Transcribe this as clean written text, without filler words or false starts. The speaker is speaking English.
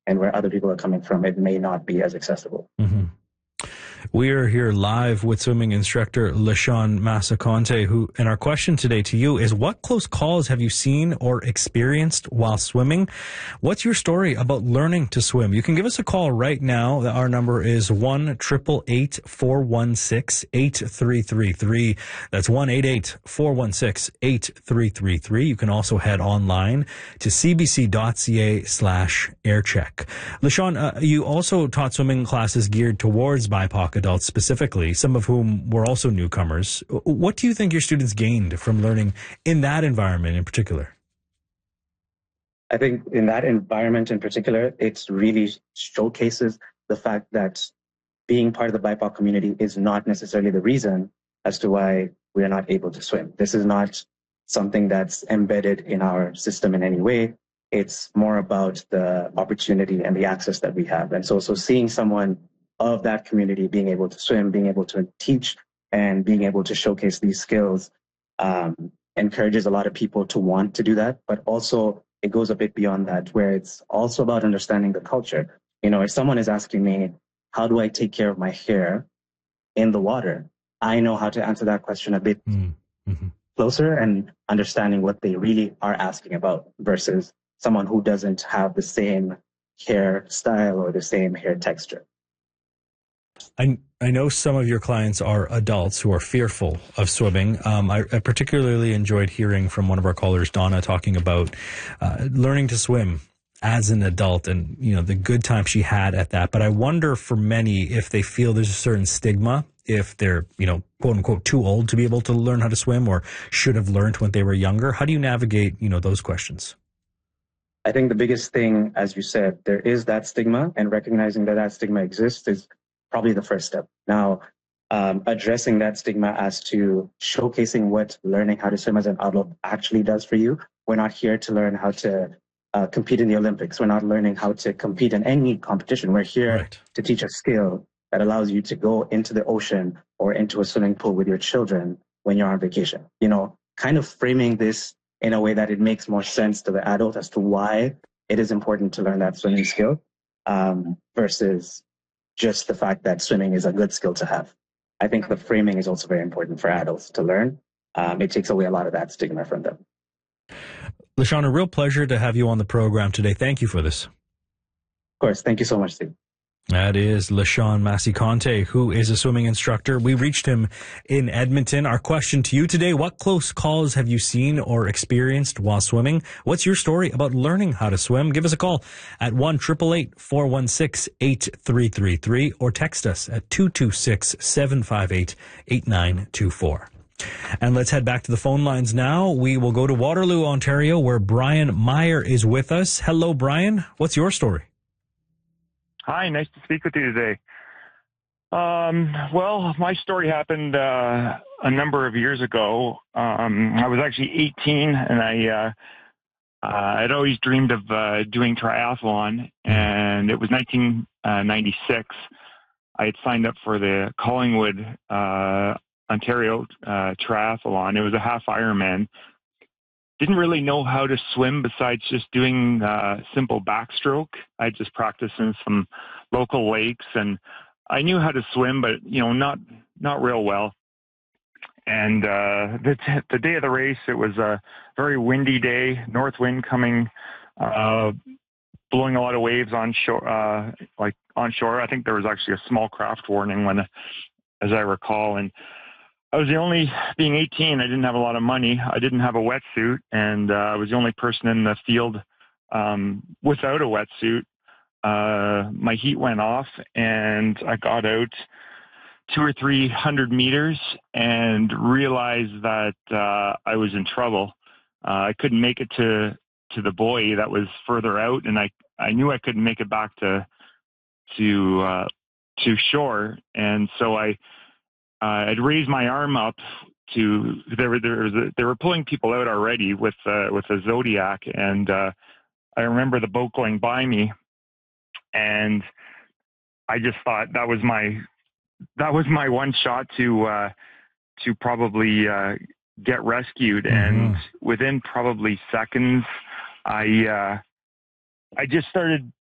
and where other people are coming from, it may not be as accessible. Mm-hmm. We are here live with swimming instructor LaShawn Massaconte, and our question today to you is, what close calls have you seen or experienced while swimming? What's your story about learning to swim? You can give us a call right now. Our number is 1-888-416-8333. That's 1-888-416-8333. You can also head online to cbc.ca/aircheck. LaShawn, you also taught swimming classes geared towards BIPOC adults specifically, some of whom were also newcomers. What do you think your students gained from learning in that environment in particular? I think in that environment in particular, it's really showcases the fact that being part of the BIPOC community is not necessarily the reason as to why we are not able to swim. This is not something that's embedded in our system in any way. It's more about the opportunity and the access that we have. And so seeing someone of that community being able to swim, being able to teach, and being able to showcase these skills encourages a lot of people to want to do that. But also it goes a bit beyond that, where it's also about understanding the culture. You know, if someone is asking me, how do I take care of my hair in the water? I know how to answer that question a bit closer and understanding what they really are asking about versus someone who doesn't have the same hair style or the same hair texture. I know some of your clients are adults who are fearful of swimming. I particularly enjoyed hearing from one of our callers, Donna, talking about learning to swim as an adult and, you know, the good time she had at that. But I wonder for many if they feel there's a certain stigma, if they're, you know, quote unquote, too old to be able to learn how to swim or should have learned when they were younger. How do you navigate, you know, those questions? I think the biggest thing, as you said, there is that stigma, and recognizing that that stigma exists is probably the first step. Now, addressing that stigma as to showcasing what learning how to swim as an adult actually does for you. We're not here to learn how to compete in the Olympics. We're not learning how to compete in any competition. We're here to teach a skill that allows you to go into the ocean or into a swimming pool with your children when you're on vacation. You know, kind of framing this in a way that it makes more sense to the adult as to why it is important to learn that swimming skill versus just the fact that swimming is a good skill to have. I think the framing is also very important for adults to learn. It takes away a lot of that stigma from them. LaShawn, a real pleasure to have you on the program today. Thank you for this. Of course. Thank you so much, Steve. That is LaShawn Massaconte, who is a swimming instructor. We reached him in Edmonton. Our question to you today, what close calls have you seen or experienced while swimming? What's your story about learning how to swim? Give us a call at 1-888-416-8333 or text us at 226-758-8924. And let's head back to the phone lines now. We will go to Waterloo, Ontario, where Brian Meyer is with us. Hello, Brian. What's your story? Hi, nice to speak with you today. Well, my story happened a number of years ago. I was actually 18, and I'd always dreamed of doing triathlon, and it was 1996. I had signed up for the Collingwood, Ontario triathlon. It was a half Ironman. Didn't really know how to swim besides just doing simple backstroke. I just practiced in some local lakes, and I knew how to swim, but not real well. And the day of the race, it was a very windy day, north wind coming, blowing a lot of waves on shore, onshore. I think there was actually a small craft warning as I recall, and I was the only, being 18, I didn't have a lot of money. I didn't have a wetsuit, and I was the only person in the field without a wetsuit. My heat went off, and I got out 200 or 300 meters and realized that I was in trouble. I couldn't make it to the buoy that was further out, and I knew I couldn't make it back to shore, and so I'd raised my arm up to. They were pulling people out already with a Zodiac, and I remember the boat going by me, and I just thought that was my one shot to probably get rescued. Mm-hmm. And within probably seconds, I just started